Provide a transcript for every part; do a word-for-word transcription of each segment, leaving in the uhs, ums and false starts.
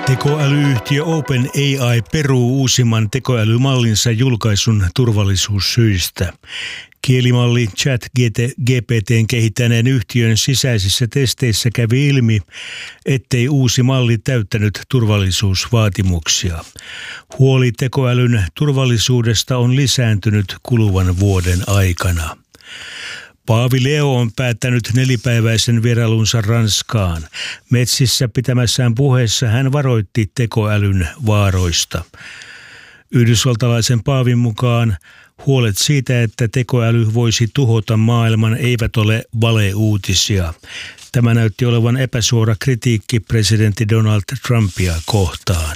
Tekoälyyhtiö OpenAI peruu uusimman tekoälymallinsa julkaisun turvallisuussyistä. Kielimalli ChatGPT:n kehittäneen yhtiön sisäisissä testeissä kävi ilmi, ettei uusi malli täyttänyt turvallisuusvaatimuksia. Huoli tekoälyn turvallisuudesta on lisääntynyt kuluvan vuoden aikana. Paavi Leo on päättänyt nelipäiväisen vierailunsa Ranskaan. Metsissä pitämässään puheessa hän varoitti tekoälyn vaaroista. Yhdysvaltalaisen paavin mukaan huolet siitä, että tekoäly voisi tuhota maailman, eivät ole valeuutisia. Tämä näytti olevan epäsuora kritiikki presidentti Donald Trumpia kohtaan.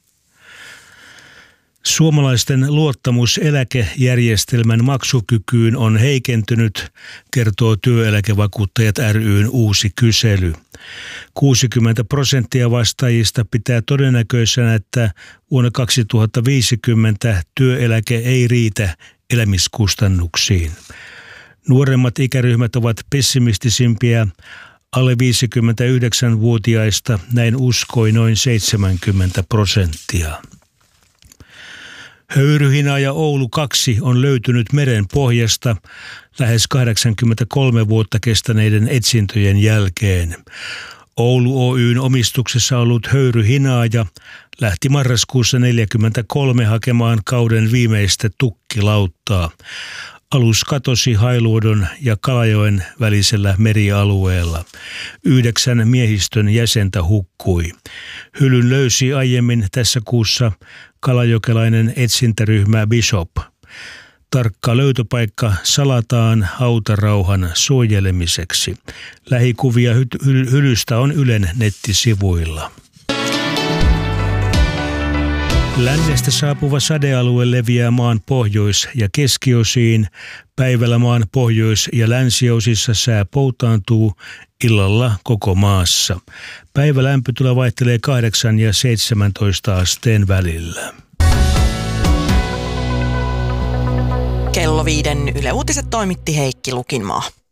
Suomalaisten luottamus eläkejärjestelmän maksukykyyn on heikentynyt, kertoo Työeläkevakuuttajat ry:n uusi kysely. kuusikymmentä prosenttia vastaajista pitää todennäköisenä, että vuonna kaksituhattaviisikymmentä työeläke ei riitä elämiskustannuksiin. Nuoremmat ikäryhmät ovat pessimistisimpiä. Alle viisikymmentäyhdeksänvuotiaista näin uskoi noin seitsemänkymmentä prosenttia. Höyryhinaaja Oulu kaksi on löytynyt meren pohjasta lähes kahdeksankymmentäkolme vuotta kestäneiden etsintöjen jälkeen. Oulu Oy:n omistuksessa ollut höyryhinaaja lähti marraskuussa neljäkymmentäkolme hakemaan kauden viimeistä tukkilauttaa. Alus katosi Hailuodon ja Kalajoen välisellä merialueella. Yhdeksän miehistön jäsentä hukkui. Hylyn löysi aiemmin tässä kuussa kalajokelainen etsintäryhmä Bishop. Tarkka löytöpaikka salataan hautarauhan suojelemiseksi. Lähikuvia hy- hy- hylystä on Ylen nettisivuilla. Lännestä saapuva sadealue leviää maan pohjois- ja keskiosiin. Päivällä maan pohjois- ja länsiosissa sää poutaantuu, illalla koko maassa. Päivälämpötila vaihtelee kahdeksan ja seitsemäntoista asteen välillä. Kello viiden Yle Uutiset toimitti Heikki Lukinmaa.